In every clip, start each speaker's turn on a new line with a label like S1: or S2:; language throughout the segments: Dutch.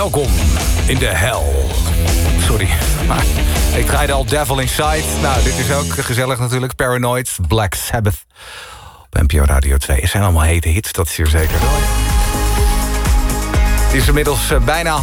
S1: Welkom in de hel. Sorry, maar ik draaide al Devil Inside. Nou, dit is ook gezellig natuurlijk. Paranoid, Black Sabbath. Op NPO Radio 2. Het zijn allemaal hete hits, dat is hier zeker. Het is inmiddels bijna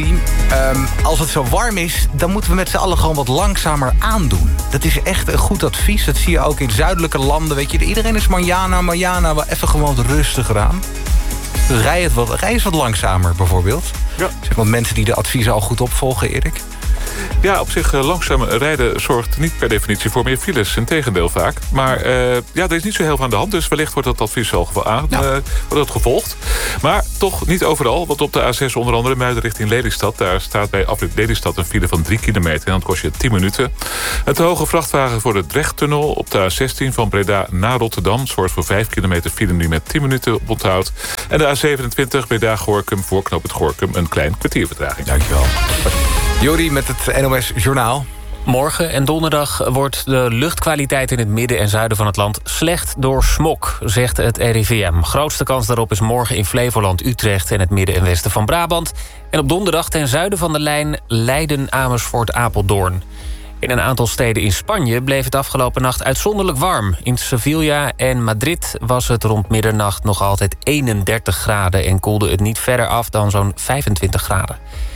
S1: 2:30. Als het zo warm is, dan moeten we met z'n allen gewoon wat langzamer aandoen. Dat is echt een goed advies. Dat zie je ook in zuidelijke landen. Weet je, iedereen is manjana, wel even gewoon rustiger aan. Dus rij eens wat langzamer bijvoorbeeld.
S2: Ja.
S1: Zeg maar mensen die de adviezen al goed opvolgen, Erik.
S2: Ja, op zich langzaam rijden zorgt niet per definitie voor meer files. Integendeel vaak. Maar er is niet zo heel veel aan de hand. Dus wellicht wordt dat advies al wordt dat gevolgd. Maar toch niet overal. Want op de A6 onder andere Muiden richting Lelystad. Daar staat bij afrit Lelystad een file van 3 kilometer. En dat kost je 10 minuten. Een te hoge vrachtwagen voor de Drechttunnel op de A16 van Breda naar Rotterdam. Zorgt voor 5 kilometer file nu met 10 minuten oponthoud. En de A27 Breda-Gorinchem voor knooppunt Gorinchem een klein kwartiervertraging.
S1: Dankjewel. Jori met het NOS Journaal.
S3: Morgen en donderdag wordt de luchtkwaliteit in het midden en zuiden van het land slecht door smog, zegt het RIVM. Grootste kans daarop is morgen in Flevoland, Utrecht en het midden en westen van Brabant. En op donderdag ten zuiden van de lijn Leiden, Amersfoort, Apeldoorn. In een aantal steden in Spanje bleef het afgelopen nacht uitzonderlijk warm. In Sevilla en Madrid was het rond middernacht nog altijd 31 graden... en koelde het niet verder af dan zo'n 25 graden.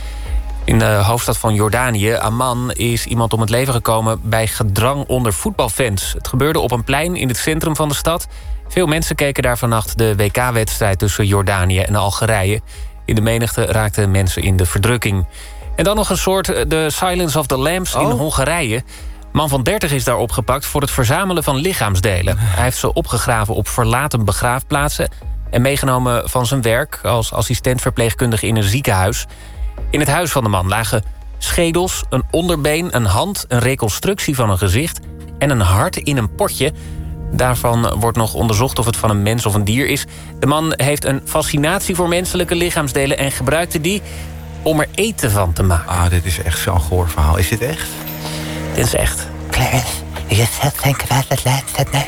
S3: In de hoofdstad van Jordanië, Amman, is iemand om het leven gekomen bij gedrang onder voetbalfans. Het gebeurde op een plein in het centrum van de stad. Veel mensen keken daar vannacht de WK-wedstrijd tussen Jordanië en Algerije. In de menigte raakten mensen in de verdrukking. En dan nog een soort de Silence of the Lambs in Hongarije. Man van 30 is daar opgepakt voor het verzamelen van lichaamsdelen. Hij heeft ze opgegraven op verlaten begraafplaatsen en meegenomen van zijn werk als assistent-verpleegkundige in een ziekenhuis. In het huis van de man lagen schedels, een onderbeen, een hand, een reconstructie van een gezicht en een hart in een potje. Daarvan wordt nog onderzocht of het van een mens of een dier is. De man heeft een fascinatie voor menselijke lichaamsdelen en gebruikte die om er eten van te maken.
S1: Ah, dit is echt zo'n goor verhaal. Is dit echt?
S3: Dit is echt.
S4: Clarence, you still think about that last night?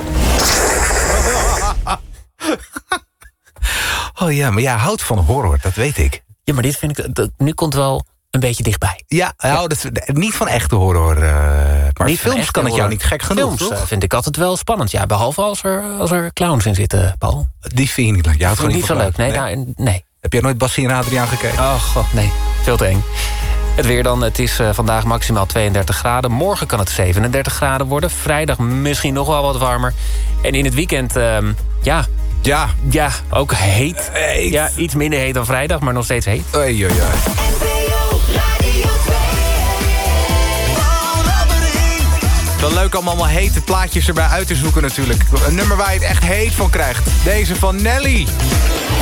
S1: Oh ja, maar jij houdt van horror, dat weet ik.
S3: Ja, maar dit vind ik... Nu komt wel een beetje dichtbij.
S1: Ja, nou, dat is niet van echte horror. Maar
S3: niet
S1: films kan het jou niet gek genoeg,
S3: films
S1: toch?
S3: Vind ik altijd wel spannend. Ja, behalve als er clowns in zitten, Paul.
S1: Die vind je niet leuk. Je houdt gewoon
S3: niet zo leuk. Nee.
S1: Heb jij nooit Bassie en Adriaan gekeken?
S3: Oh god, nee. Veel te eng. Het weer dan. Het is vandaag maximaal 32 graden. Morgen kan het 37 graden worden. Vrijdag misschien nog wel wat warmer. En in het weekend, Ja, ook heet. Ja, iets minder heet dan vrijdag, maar nog steeds heet.
S1: Oei. Wel leuk om allemaal hete plaatjes erbij uit te zoeken natuurlijk. Een nummer waar je het echt heet van krijgt. Deze van Nelly.